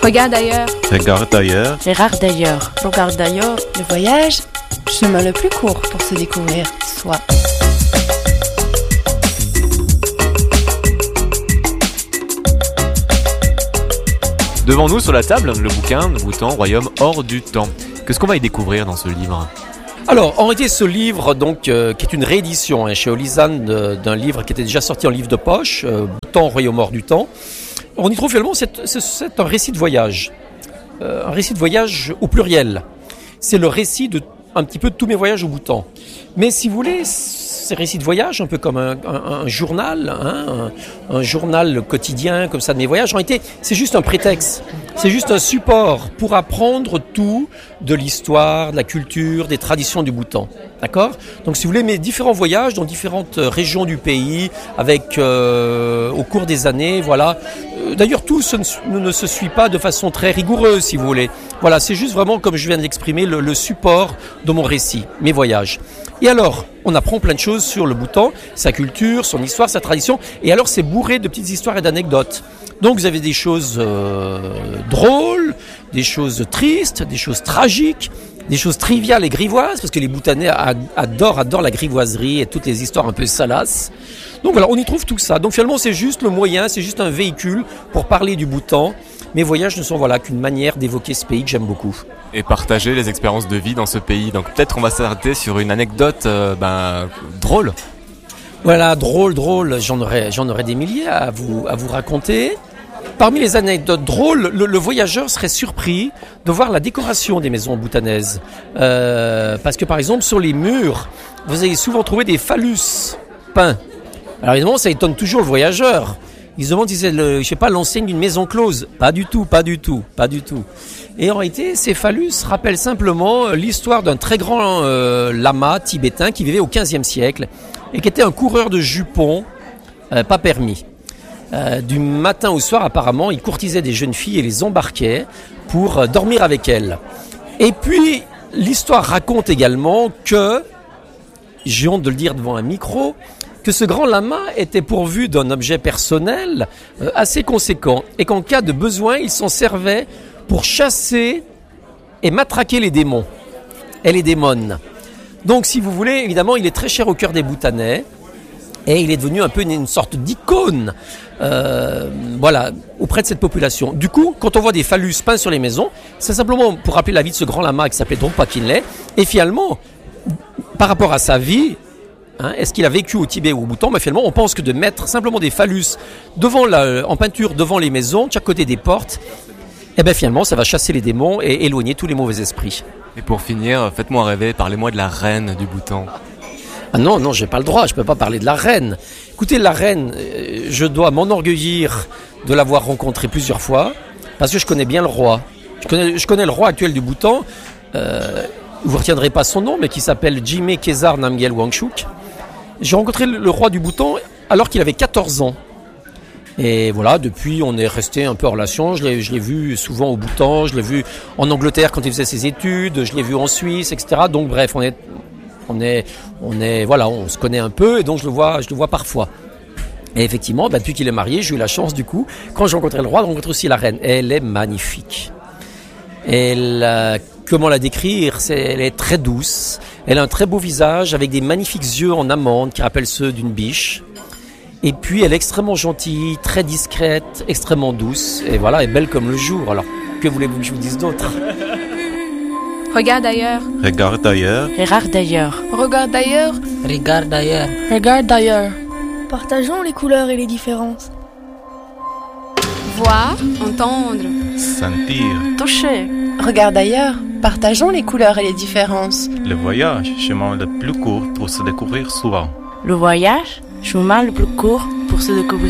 Regarde ailleurs. Regarde ailleurs. Regarde ailleurs. Regarde ailleurs. Le voyage, chemin le plus court pour se découvrir soi. Devant nous, sur la table, le bouquin « Bhoutan, royaume hors du temps ». Qu'est-ce qu'on va y découvrir dans ce livre ? Alors, en réalité, ce livre, donc, qui est une réédition chez Olizan d'un livre qui était déjà sorti en livre de poche, Bhoutan, royaume hors du temps, on y trouve finalement, c'est un récit de voyage. Un récit de voyage au pluriel. C'est le récit de un petit peu de tous mes voyages au Bhoutan. Mais si vous voulez, ces récits de voyage, un peu comme un journal, un journal quotidien comme ça de mes voyages, en réalité, c'est juste un prétexte. C'est juste un support pour apprendre tout de l'histoire, de la culture, des traditions du Bhoutan. D'accord ? Donc si vous voulez, mes différents voyages dans différentes régions du pays, avec au cours des années, voilà. D'ailleurs, tout ne se suit pas de façon très rigoureuse, si vous voulez. Voilà, c'est juste vraiment, comme je viens de l'exprimer, le support de mon récit, mes voyages. Et alors, on apprend plein de choses sur le Bhoutan, sa culture, son histoire, sa tradition. Et alors, c'est bourré de petites histoires et d'anecdotes. Donc, vous avez des choses drôles, des choses tristes, des choses tragiques, des choses triviales et grivoises, parce que les Bhoutanais adorent la grivoiserie et toutes les histoires un peu salaces. Donc voilà, on y trouve tout ça. Donc finalement, c'est juste le moyen, c'est juste un véhicule pour parler du Bhoutan. Mes voyages ne sont qu'une manière d'évoquer ce pays que j'aime beaucoup. Et partager les expériences de vie dans ce pays. Donc peut-être on va s'arrêter sur une anecdote drôle. Voilà, drôle. J'en aurais des milliers à vous raconter. Parmi les anecdotes drôles, le voyageur serait surpris de voir la décoration des maisons bhoutanaises. Parce que par exemple, sur les murs, vous allez souvent trouver des phallus peints. Alors évidemment, ça étonne toujours le voyageur. Il se demande si c'est l'enseigne d'une maison close. Pas du tout. Et en réalité, ces phallus rappellent simplement l'histoire d'un très grand lama tibétain qui vivait au XVe siècle et qui était un coureur de jupons pas permis. Du matin au soir, apparemment, il courtisait des jeunes filles et les embarquait pour dormir avec elles. Et puis, l'histoire raconte également que, j'ai honte de le dire devant un micro, que ce grand lama était pourvu d'un objet personnel assez conséquent et qu'en cas de besoin, il s'en servait pour chasser et matraquer les démons et les démones. Donc, si vous voulez, évidemment, il est très cher au cœur des Bhoutanais et il est devenu un peu une sorte d'icône auprès de cette population. Du coup, quand on voit des phallus peints sur les maisons, c'est simplement pour rappeler la vie de ce grand lama qui s'appelait Drogpa Khinle. Et finalement, par rapport à sa vie, est-ce qu'il a vécu au Tibet ou au Bhoutan ? Finalement, on pense que de mettre simplement des phallus en peinture devant les maisons, de chaque côté des portes, finalement, ça va chasser les démons et éloigner tous les mauvais esprits. Et pour finir, faites-moi rêver, parlez-moi de la reine du Bhoutan. Ah non, j'ai pas le droit, je peux pas parler de la reine. Écoutez, la reine, je dois m'enorgueillir de l'avoir rencontrée plusieurs fois, parce que je connais bien le roi. Je connais le roi actuel du Bhoutan, vous ne retiendrez pas son nom, mais qui s'appelle Jigme Khesar Namgyel Wangchuk. J'ai rencontré le roi du Bhoutan alors qu'il avait 14 ans. Et voilà, depuis, on est resté un peu en relation. Je l'ai vu souvent au Bhoutan, je l'ai vu en Angleterre quand il faisait ses études, je l'ai vu en Suisse, etc. Donc bref, on se connaît un peu et donc je le vois parfois. Et effectivement, depuis qu'il est marié, j'ai eu la chance du coup, quand j'ai rencontré le roi, de rencontrer aussi la reine. Elle est magnifique. Comment la décrire ? Elle est très douce. Elle a un très beau visage avec des magnifiques yeux en amande qui rappellent ceux d'une biche. Et puis elle est extrêmement gentille, très discrète, extrêmement douce. Et voilà, elle est belle comme le jour. Alors, que voulez-vous que je vous dise d'autre ? Regarde ailleurs. Regarde ailleurs. Regarde ailleurs. Regarde ailleurs. Regarde ailleurs. Regarde ailleurs. Partageons les couleurs et les différences. Voir, entendre. Sentir. Toucher. Regarde ailleurs. Partageons les couleurs et les différences. Le voyage, chemin le plus court pour se découvrir soi. Le voyage, chemin le plus court pour se découvrir